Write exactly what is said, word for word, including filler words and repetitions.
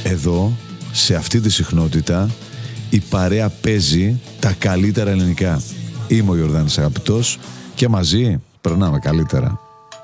εδώ, σε αυτή τη συχνότητα, η παρέα παίζει τα καλύτερα ελληνικά. Είμαι ο Ιορδάνης Αγαπητός και μαζί περνάμε καλύτερα.